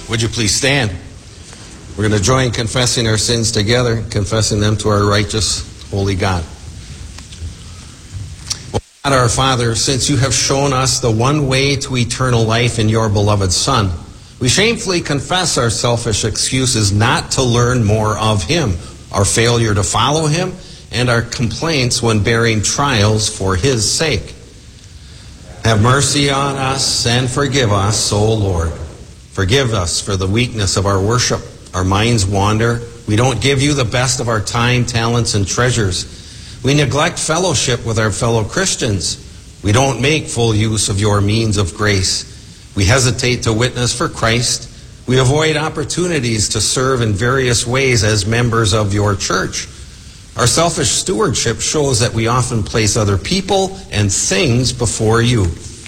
Would you please stand? We're going to join confessing our sins together, confessing them to our righteous, holy God. God our Father, since you have shown us the one way to eternal life in your beloved Son, we shamefully confess our selfish excuses not to learn more of him, our failure to follow him, and our complaints when bearing trials for his sake. Have mercy on us and forgive us, O Lord. Forgive us for the weakness of our worship. Our minds wander. We don't give you the best of our time, talents, and treasures. We neglect fellowship with our fellow Christians. We don't make full use of your means of grace. We hesitate to witness for Christ. We avoid opportunities to serve in various ways as members of your church. Our selfish stewardship shows that we often place other people and things before you.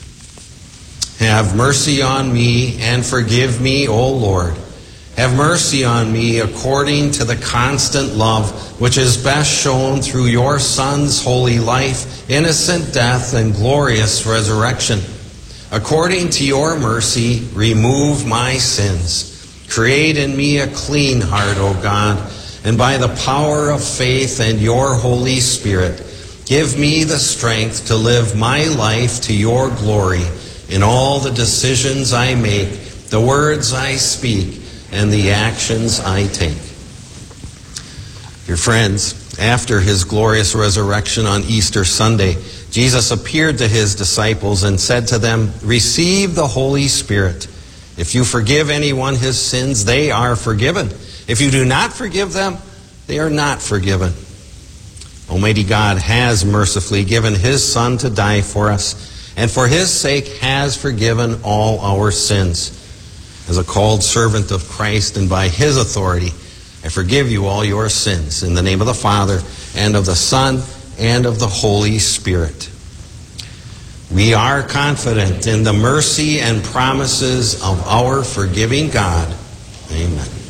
Have mercy on me and forgive me, O Lord. Have mercy on me according to the constant love which is best shown through your Son's holy life, innocent death, and glorious resurrection. According to your mercy, remove my sins. Create in me a clean heart, O God, and by the power of faith and your Holy Spirit, give me the strength to live my life to your glory in all the decisions I make, the words I speak, and the actions I take. Dear friends, after his glorious resurrection on Easter Sunday, Jesus appeared to his disciples and said to them, "Receive the Holy Spirit. If you forgive anyone his sins, they are forgiven. If you do not forgive them, they are not forgiven." Almighty God has mercifully given his Son to die for us, and for his sake has forgiven all our sins. As a called servant of Christ and by his authority, I forgive you all your sins in the name of the Father and of the Son and of the Holy Spirit. We are confident in the mercy and promises of our forgiving God. Amen.